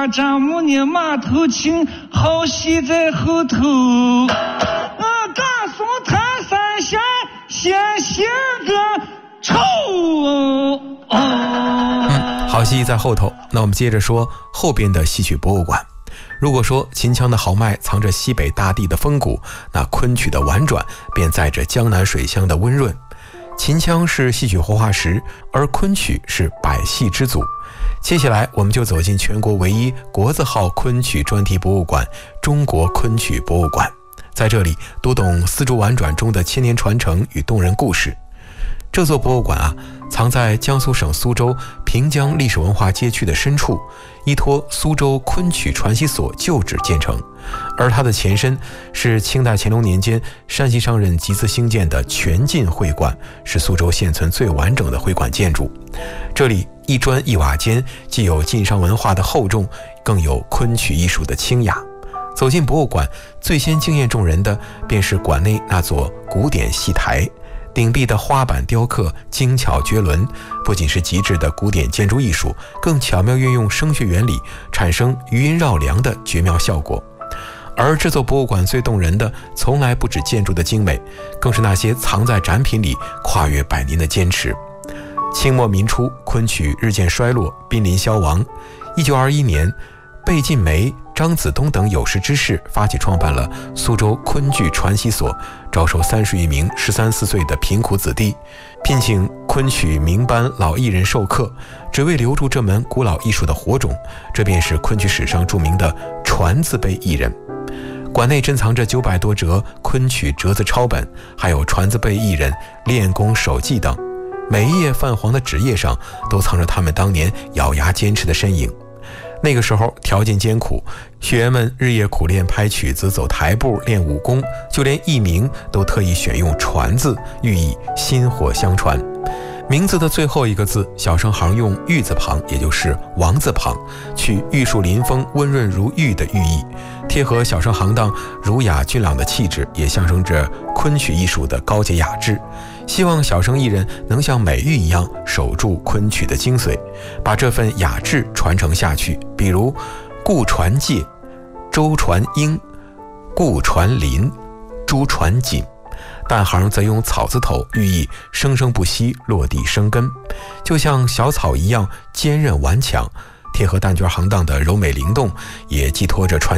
把丈母娘马头琴，好戏在后头。歌颂他三峡先写个臭好戏在后头。那我们接着说后边的戏曲博物馆。如果说秦腔的豪迈藏着西北大地的风骨，那昆曲的婉转便载着江南水乡的温润。秦腔是戏曲活化石，而昆曲是百戏之祖。接下来我们就走进全国唯一国字号昆曲专题博物馆——中国昆曲博物馆，在这里读懂丝竹婉转中的千年传承与动人故事。这座博物馆藏在江苏省苏州平江历史文化街区的深处，依托苏州昆曲传习所旧址建成。而它的前身是清代乾隆年间山西商人集资兴建的全晋会馆，是苏州现存最完整的会馆建筑。这里一砖一瓦间既有晋商文化的厚重，更有昆曲艺术的清雅。走进博物馆，最先惊艳众人的便是馆内那座古典戏台。顶壁的花板雕刻精巧绝伦，不仅是极致的古典建筑艺术，更巧妙运用声学原理，产生余音绕梁的绝妙效果。而这座博物馆最动人的，从来不止建筑的精美，更是那些藏在展品里跨越百年的坚持。清末民初，昆曲日渐衰落，濒临消亡。1921年，贝晋梅、张子东等有识之士发起创办了苏州昆剧传习所，招收30余名13、14岁的贫苦子弟，聘请昆曲名班老艺人授课，只为留住这门古老艺术的火种。这便是昆曲史上著名的传字辈艺人。馆内珍藏着900多折昆曲折子抄本，还有传字辈艺人练功手记等，每一页泛黄的纸页上都藏着他们当年咬牙坚持的身影。那个时候条件艰苦，学员们日夜苦练拍曲子、走台步、练武功，就连艺名都特意选用传字，寓意薪火相传。名字的最后一个字，小生行用玉字旁，也就是王字旁，取玉树临风、温润如玉的寓意，贴合小生行当儒雅俊朗的气质，也象征着昆曲艺术的高洁雅致。希望小生艺人能像美玉一样守住昆曲的精髓，把这份雅致传承下去。比如顾传介、周传英、顾传林、朱传锦。旦行则用草字头，寓意生生不息，落地生根，就像小草一样坚韧顽强。贴合旦角行当的柔美灵动，也寄托着传